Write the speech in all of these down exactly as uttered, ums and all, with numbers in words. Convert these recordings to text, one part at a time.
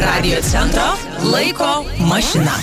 Radio centro laiko mašina.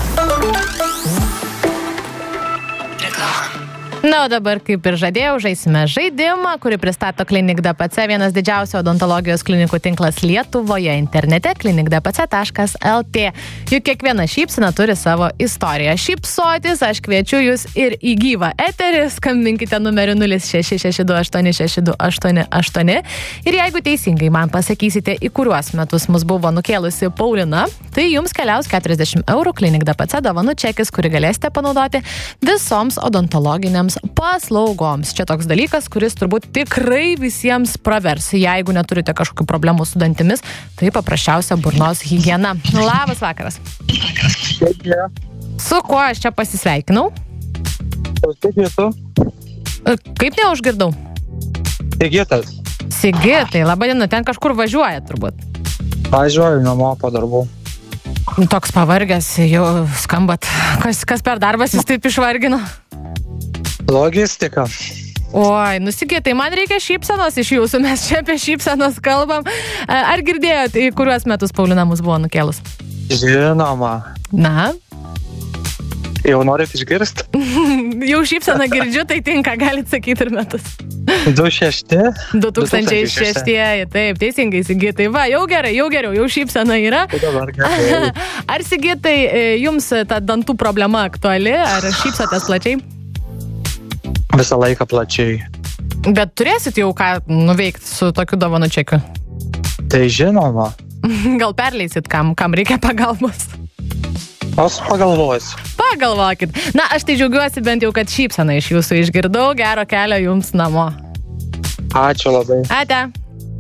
Na, o dabar, kaip ir žadėjau, žaisime žaidimą, kurį pristato Klinik D P C, vienas didžiausių odontologijos klinikų tinklas Lietuvoje internete, klinik d p c taškas l t. Juk kiekviena šypsena turi savo istoriją. Šypsotis, aš kviečiu jūs ir į gyvą eterį, skambinkite numeriu nulis šeši šeši du aštuoni šeši du aštuoni aštuoni ir jeigu teisingai man pasakysite, į kuriuos metus mus buvo nukėlusi Paulina, tai jums keliaus keturiasdešimt eurų Klinik D P C dovanų čekis, kurį galėsite panaudoti visoms odontologinėms paslaugoms. Čia toks dalykas, kuris turbūt tikrai visiems pravers. Jeigu neturite kažkokių problemų su dantimis, tai paprasčiausia burnos higiena. Labas vakaras. Sveiki. Su kuo aš čia pasisveikinau? Sigitu. Kaip neužgirdau? Sigitas. Sigitai, laba diena, ten kažkur važiuoja turbūt. Važiuoju namo po darbų. Toks pavargęs, jau skambat. Kas, kas per darbas jūs taip išvargino? Logistika. Oi, nusigitai, man reikia šypsenos iš jūsų, mes čia apie šypsenos kalbam. Ar girdėjot, į kuriuos metus Paulina mus buvo nukėlus? Žinoma. Na? Jau norit išgirsti? Jau šypseną girdžiu, tai tinka, galit sakyti ir metus. du šešti. du tūkstančiai šeštieji, taip, teisingai, Sigitai. Va, jau gerai, jau geriau, jau šypsena yra. Dabar gerai. Ar, Sigitai, jums ta dantų problema aktuali, ar šypsotės plačiai? Visą laiką plačiai. Bet turėsit jau ką nuveikti su tokiu dovanų čekiu? Tai žinoma. Gal perleisit, kam, kam reikia pagalbos? Aš pagalvosiu. Pagalvokit. Na, aš tai džiaugiuosi bent jau, kad šypseną iš jūsų išgirdau. Gero kelio jums namo. Ačiū labai. Ate.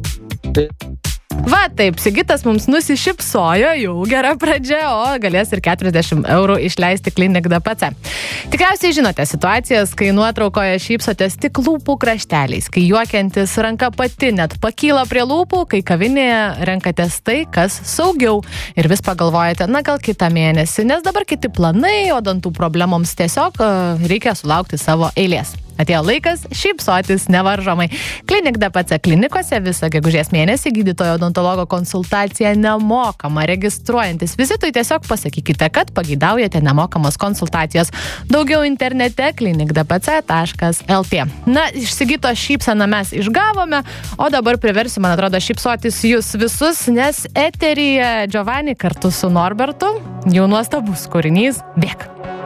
Va, taip, Sigitas mums nusišypsojo, jau gera pradžia, o galės ir keturiasdešimt eurų išleisti Klinik D P C. Tikriausiai žinote situacijas, kai nuotraukoje šypsotės tik lūpų krašteliais, kai juokiantis ranka pati net pakyla prie lūpų, kai kavinėje renkatės tai, kas saugiau ir vis pagalvojate, na gal kitą mėnesį, nes dabar kiti planai, o dantų problemoms tiesiog reikia sulaukti savo eilės. Atėjo laikas šypsotis nevaržomai. Klinik D P C klinikose visą gegužės mėnesį gydytojo odontologo konsultacija nemokama. Registruojantis vizitui tiesiog pasakykite, kad pageidaujate nemokamos konsultacijos. Daugiau internete klinik d p c taškas l t. Na, iš Sigito šypseną mes išgavome, o dabar priversiu, man atrodo, šypsotis jūs visus, nes eteryje Giovanni kartu su Norbertu jau nuostabus kūrinys Bėk.